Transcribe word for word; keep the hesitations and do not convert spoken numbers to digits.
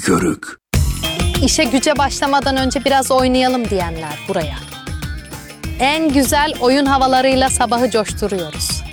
Yörük. İşe güce başlamadan önce biraz oynayalım diyenler buraya. En güzel oyun havalarıyla sabahı coşturuyoruz.